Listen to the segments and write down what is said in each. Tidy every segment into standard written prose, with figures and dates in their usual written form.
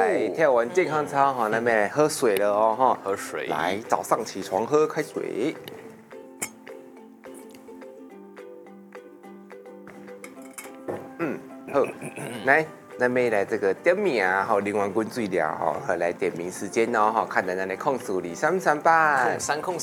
来跳完健康操哈，那边来喝水了哦哈。 喝水。 来，早上起床喝开水。好，来。那边来这个点名啊，好，淋完滚水了哈，来点名时间哦哈，看咱的控诉0338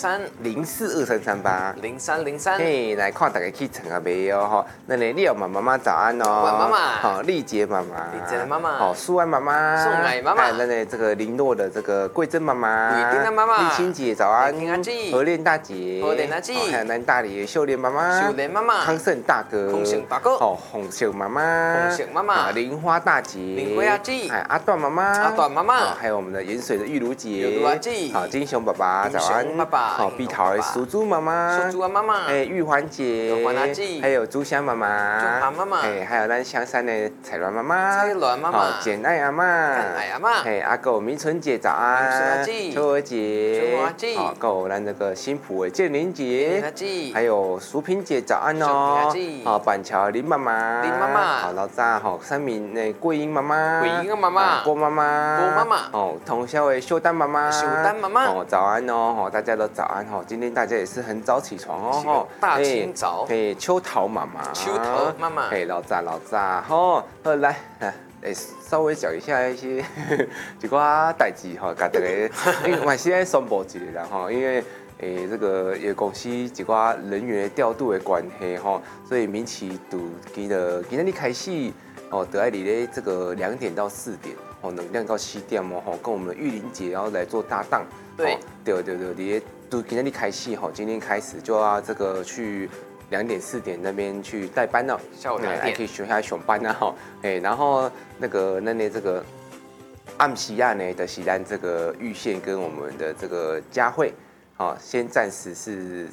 042338 0303， 嘿，来看大家去床啊未哦哈，那里廖妈妈早安哦， 晚妈妈， 好，丽杰妈妈， 丽杰的妈妈， 好，苏安妈妈， 宋爱妈妈， 还有那这个林诺的这个桂珍妈妈， 雨丁的妈妈， 丽清姐早安，何恋大姐， 何恋大姐， 还有南大理的秀莲妈妈， 秀莲妈妈， 康盛大哥， 康盛大哥， 哦，红秀妈妈， 红秀妈妈， 玲花大姐， 玲花姐， 哎，阿段妈妈， 阿段妈妈， 还有我们的盐水的玉茹姐， 玉茹姐， 好，金熊爸爸早安， 爸爸， 好，碧桃的淑珠妈妈， 淑珠妈妈， 哎，玉环姐， 玉环姐， 还有朱香妈妈， 朱香妈妈， 哎，还有咱香山的彩鸾妈妈， 彩鸾妈妈， 简爱阿妈， 简爱阿妈， 哎，阿狗明春姐早安，秋儿姐， 秋儿姐， 好，够咱这个新浦的建林姐，还有淑萍姐早安哦，好，板桥林妈妈， 林妈妈， 好，老早好，三名那桂英妈妈， 桂英妈妈， 郭妈妈， 郭妈妈， 哦，同校的秀丹妈妈， 秀丹妈妈， 哦，早安哦，大家都早安哦，今天大家也是很早起床哦， 大清早， 哎，秋桃妈妈， 秋桃妈妈， 哎，老早，好，来，稍微讲一下一些一寡代志哈，甲大家，因为我现在宣布一下啦哈，因为这个也公司一寡人员的调度的关系哈，所以民企都今日开始哦，得爱里咧这个2点到4点哦，能量到7点哦，跟我们玉玲姐然后来做搭档， 对， 你都今日开始哈，今天开始就要这个去。2点4点那边去代班了， 下午2点可以学下熊班啊哈，然后这个暗西亚呢的西兰这个玉县跟我们的这个佳慧，好，先暂时是